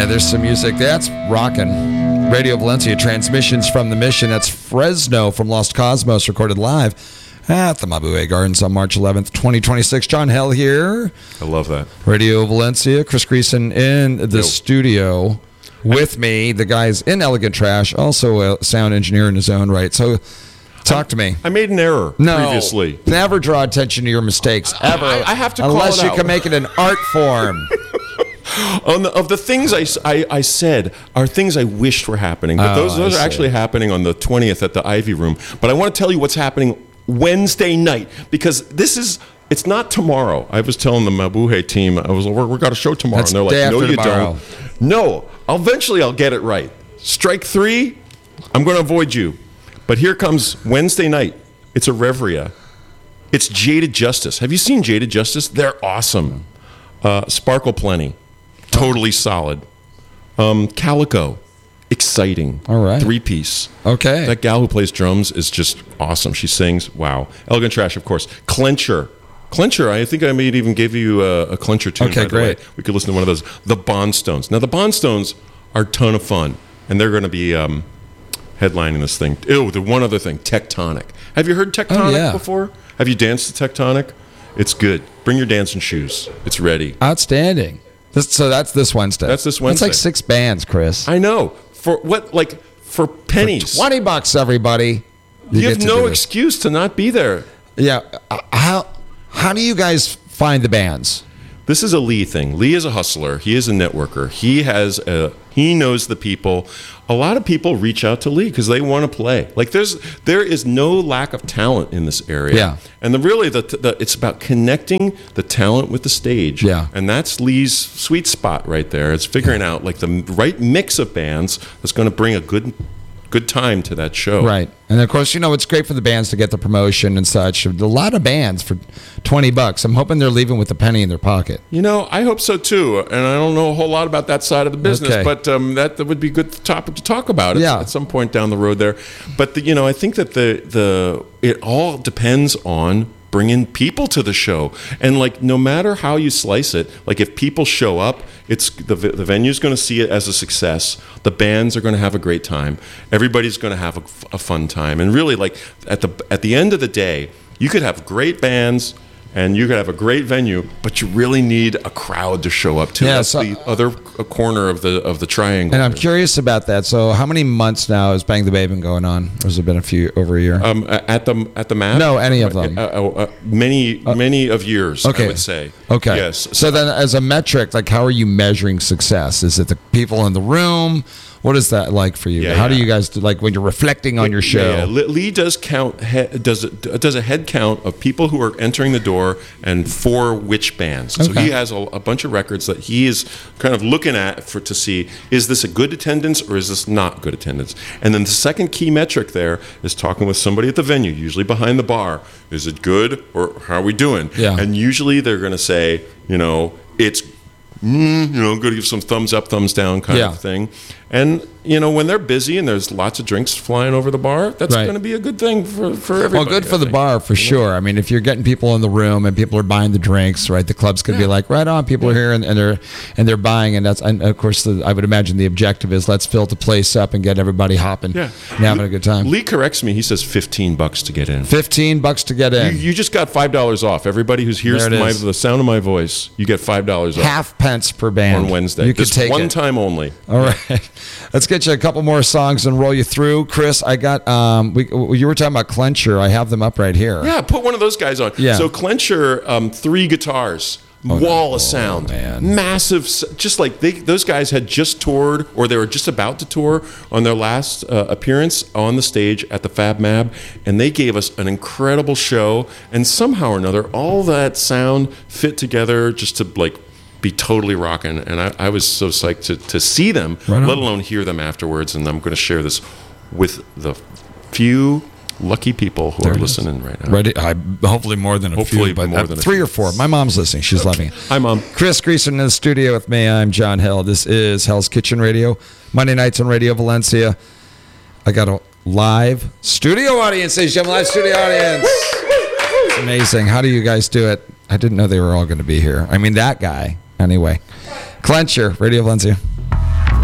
And there's some music. That's rocking. Radio Valencia, transmissions from the mission. That's Fresno from Lost Cosmos, recorded live at the Mabuhay Gardens on March 11th, 2026. John Hell here. I love that. Radio Valencia. Chris Greason in the studio with me. The guy's in Elegant Trash, also a sound engineer in his own right. So talk to me. I made an error previously. Never draw attention to your mistakes, ever. I have to call unless it you out. can make it an art form. Of the things I said are things I wished were happening, but those are actually happening on the 20th at the Ivy Room. But I want to tell you what's happening Wednesday night, because it's not tomorrow. I was telling the Mabuhay team, we got a show tomorrow. That's and they're like, no, you tomorrow. don't. No, eventually I'll get it right. Strike 3, I'm going to avoid you. But here comes Wednesday night. It's a Reveria. It's Jaded Justice. Have you seen Jaded Justice? They're awesome. Sparkle Plenty. Totally solid. Calico, exciting. All right. 3-piece. Okay. That gal who plays drums is just awesome. She sings, wow. Elegant Trash, of course. Clencher, I think I may even give you a Clencher tune. Okay, great. We could listen to one of those. The Bondstones. Now, the Bondstones are a ton of fun, and they're going to be headlining this thing. The one other thing, Tectonic. Have you heard Tectonic before? Have you danced to Tectonic? It's good. Bring your dancing shoes. It's ready. Outstanding. So that's this Wednesday. That's this Wednesday. That's like 6 bands, Chris. I know. For what? Like for pennies. For $20, everybody. You have no excuse to not be there. Yeah. How do you guys find the bands? This is a Lee thing. Lee is a hustler. He is a networker. He knows the people. A lot of people reach out to Lee because they want to play. Like there is no lack of talent in this area. Yeah. And it's about connecting the talent with the stage. Yeah. And that's Lee's sweet spot right there. It's figuring out like the right mix of bands that's going to bring a good time to that show. Right. And of course, it's great for the bands to get the promotion and such. A lot of bands for $20. I'm hoping they're leaving with a penny in their pocket. I hope so too. And I don't know a whole lot about that side of the business, but that would be a good topic to talk about at some point down the road there. But I think that it all depends on bringing people to the show, and like no matter how you slice it, like if people show up, it's the venue's going to see it as a success. The bands are going to have a great time. Everybody's going to have a fun time, and really, like at the end of the day, you could have great bands and you could have a great venue, but you really need a crowd to show up to. That's the other corner of the triangle. And I'm curious about that. So, how many months now has Bang the Babe been going on? Or has it been over a year? At the MAB? No, any of them. Many of years. Okay. I would say. Okay. Yes. So then, as a metric, like how are you measuring success? Is it the people in the room? What is that like for you? How do you guys do, like when you're reflecting on your show? Yeah. Lee does does a head count of people who are entering the door and for which bands. So he has a bunch of records that he is kind of looking at to see, is this a good attendance or is this not good attendance? And then the second key metric there is talking with somebody at the venue, usually behind the bar. Is it good or how are we doing? Yeah. And usually they're going to say, it's good to give some thumbs up, thumbs down kind of thing. And, when they're busy and there's lots of drinks flying over the bar, that's going to be a good thing for everybody. Well, good for the bar, for sure. I mean, if you're getting people in the room and people are buying the drinks, right, the club's going to be like, right on, people are here and they're buying. And of course, I would imagine the objective is let's fill the place up and get everybody hopping and having a good time. Lee corrects me. He says $15 to get in. $15 to get in. You just got $5 off. Everybody who's hears the sound of my voice, you get $5 off. Half pence per band. On Wednesday. You can take one it. time only. All right. Let's get you a couple more songs and roll you through. Chris, I got, you were talking about Clencher. I have them up right here. Yeah, put one of those guys on. Yeah. So Clencher, 3 guitars. Wall of sound, massive. Just like those guys had just toured, or they were just about to tour on their last appearance on the stage at the Fab Mab, and they gave us an incredible show. And somehow or another, all that sound fit together just to like be totally rocking. And I was so psyched to see them, let alone hear them afterwards. And I'm going to share this with the few lucky people who are listening right now. Ready? Hopefully more than a few, but more than 3 or 4. My mom's listening. She's loving it. Hi, Mom. Chris Greason in the studio with me. I'm John Hell. This is Hell's Kitchen Radio. Monday nights on Radio Valencia. I got a live studio audience, ladies and gentlemen. Live studio audience. It's amazing. How do you guys do it? I didn't know they were all going to be here. I mean, that guy. Anyway. Clencher, Radio Valencia.